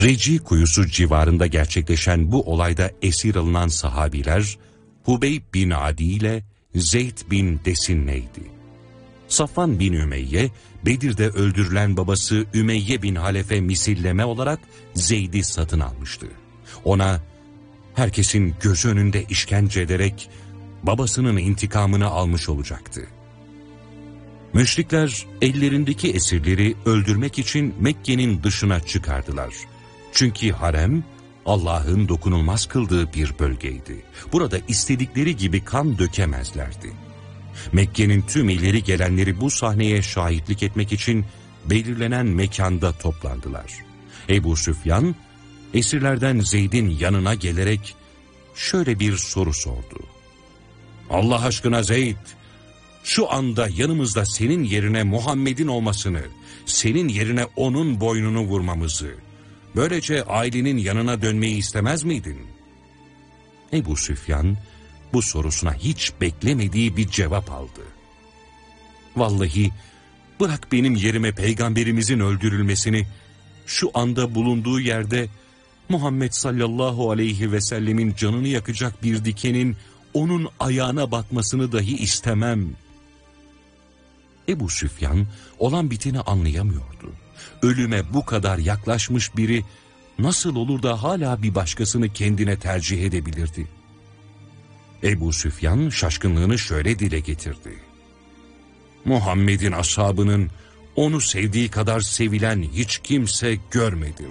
Reci kuyusu civarında gerçekleşen bu olayda esir alınan sahabiler Hubeyb bin Adi ile Zeyd bin Desinne'ydi. Safvan bin Ümeyye, Bedir'de öldürülen babası Ümeyye bin Halef'e misilleme olarak Zeyd'i satın almıştı. Ona herkesin gözü önünde işkence ederek babasının intikamını almış olacaktı. Müşrikler ellerindeki esirleri öldürmek için Mekke'nin dışına çıkardılar. Çünkü harem Allah'ın dokunulmaz kıldığı bir bölgeydi. Burada istedikleri gibi kan dökemezlerdi. Mekke'nin tüm ileri gelenleri bu sahneye şahitlik etmek için belirlenen mekanda toplandılar. Ebu Süfyan, esirlerden Zeyd'in yanına gelerek şöyle bir soru sordu. Allah aşkına Zeyd, şu anda yanımızda senin yerine Muhammed'in olmasını, senin yerine onun boynunu vurmamızı, böylece ailenin yanına dönmeyi istemez miydin? Ebu Süfyan bu sorusuna hiç beklemediği bir cevap aldı. Vallahi bırak benim yerime peygamberimizin öldürülmesini, şu anda bulunduğu yerde Muhammed sallallahu aleyhi ve sellemin canını yakacak bir dikenin onun ayağına batmasını dahi istemem. Ebu Süfyan olan biteni anlayamıyordu. Ölüme bu kadar yaklaşmış biri nasıl olur da hala bir başkasını kendine tercih edebilirdi? Ebu Süfyan şaşkınlığını şöyle dile getirdi. Muhammed'in ashabının onu sevdiği kadar sevilen hiç kimse görmedim.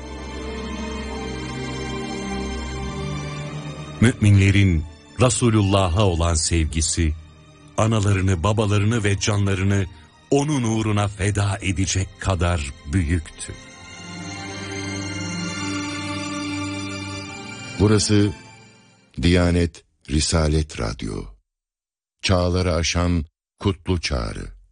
Müminlerin Resulullah'a olan sevgisi, analarını, babalarını ve canlarını onun uğruna feda edecek kadar büyüktü. Burası Diyanet Risalet Radyo. Çağları aşan kutlu çağrı.